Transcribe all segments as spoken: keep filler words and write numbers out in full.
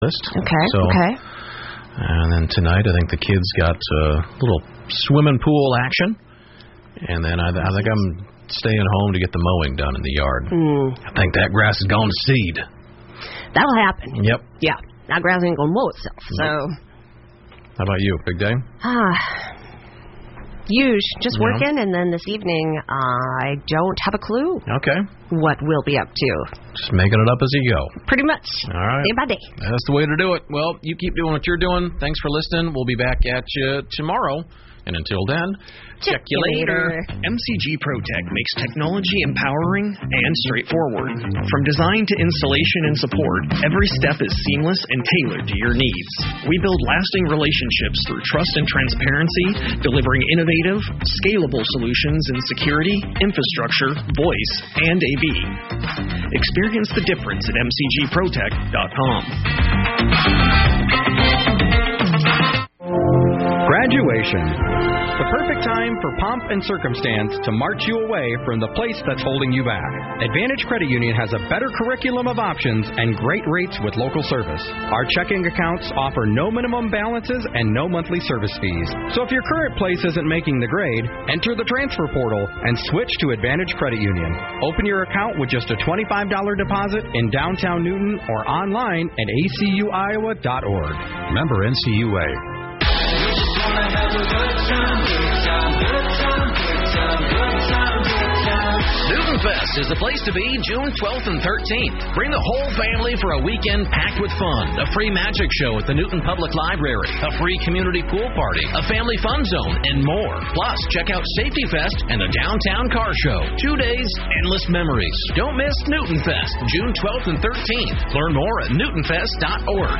list. Okay, so, okay. And then tonight, I think the kids got a little swimming pool action. And then I, I think I'm staying home to get the mowing done in the yard. Mm. I think that grass is going to seed. That'll happen. Yep. Yeah, that grass ain't going to mow itself, so... How about you? Big day? Ah, huge. Just Yeah. working, and then this evening, uh, I don't have a clue Okay. what we'll be up to. Just making it up as you go. Pretty much. All right. Day by day. That's the way to do it. Well, you keep doing what you're doing. Thanks for listening. We'll be back at you tomorrow. And until then, check you later. M C G ProTech makes technology empowering and straightforward. From design to installation and support, every step is seamless and tailored to your needs. We build lasting relationships through trust and transparency, delivering innovative, scalable solutions in security, infrastructure, voice, and A V. Experience the difference at m c g protech dot com. Graduation. The perfect time for pomp and circumstance to march you away from the place that's holding you back. Advantage Credit Union has a better curriculum of options and great rates with local service. Our checking accounts offer no minimum balances and no monthly service fees. So if your current place isn't making the grade, enter the transfer portal and switch to Advantage Credit Union. Open your account with just a twenty-five dollars deposit in downtown Newton or online at a c u iowa dot org. Member N C U A. Newton Fest is the place to be June twelfth and thirteenth. Bring the whole family for a weekend packed with fun. A free magic show at the Newton Public Library, a free community pool party, a family fun zone, and more. Plus, check out Safety Fest and the Downtown Car Show. Two days, endless memories. Don't miss Newton Fest, June twelfth and thirteenth. Learn more at newton fest dot org.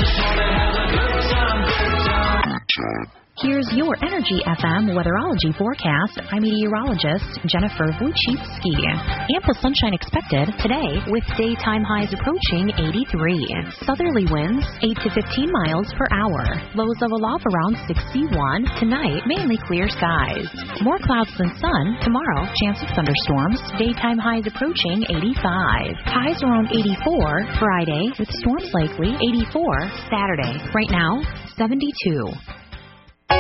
Here's your Energy F M weatherology forecast. I'm meteorologist Jennifer Wojcicki. Ample sunshine expected today with daytime highs approaching eighty-three. Southerly winds eight to fifteen miles per hour. Lows of aloft around sixty-one. Tonight, mainly clear skies. More clouds than sun. Tomorrow, chance of thunderstorms. Daytime highs approaching eighty-five. Highs around eighty-four. Friday with storms likely. eighty-four. Saturday. Right now, seventy-two.